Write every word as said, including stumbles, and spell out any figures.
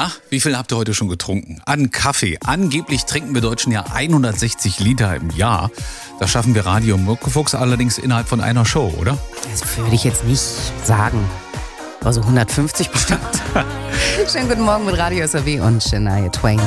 Na, wie viel habt ihr heute schon getrunken? An Kaffee. Angeblich trinken wir Deutschen ja hundertsechzig Liter im Jahr. Das schaffen wir Radio Muckefuchs allerdings innerhalb von einer Show, oder? Das würde ich jetzt nicht sagen. Also hundertfünfzig bestimmt. Schönen guten Morgen mit Radio S R W und Shania Twain.